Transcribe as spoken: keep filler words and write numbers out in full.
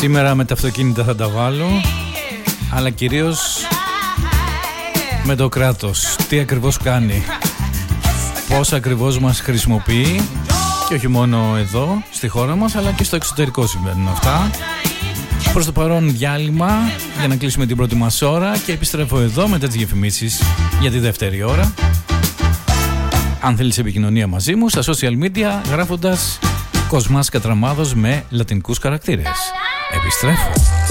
Σήμερα με τα αυτοκίνητα θα τα βάλω, αλλά κυρίως με το κράτος. Τι ακριβώς κάνει, πώς ακριβώς μας χρησιμοποιεί, και όχι μόνο εδώ στη χώρα μας αλλά και στο εξωτερικό συμβαίνουν αυτά. Προς το παρόν διάλειμμα για να κλείσουμε την πρώτη μας ώρα και επιστρέφω εδώ μετά τις διαφημίσεις για τη δεύτερη ώρα. Αν θέλεις επικοινωνία μαζί μου στα social media γράφοντας Κοσμάς Κατραμάδος με λατινικούς χαρακτήρες. Επιστρέφω.